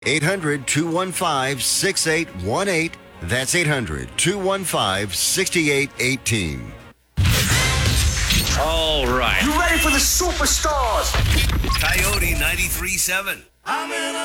800 215 6818. That's 800 215 6818. All right. You ready for the superstars? Coyote 93.7.